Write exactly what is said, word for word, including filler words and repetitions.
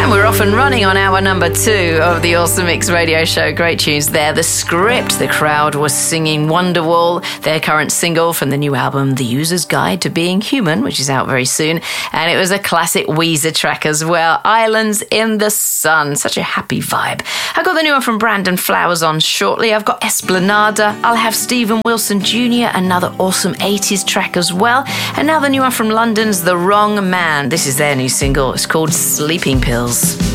And we're off and running on hour number two of the Awesome Mix radio show. Great tunes there. The Script, the crowd was singing Wonderwall, their current single from the new album, The User's Guide to Being Human, which is out very soon. And it was a classic Weezer track as well, Islands in the Sun. Such a happy vibe. I've got the new one from Brandon Flowers on shortly. I've got Esplanada. I'll have Stephen Wilson Junior, another awesome eighties track as well. And now the new one from London's The Wrong Man. This is their new single. It's called Sleeping Pills.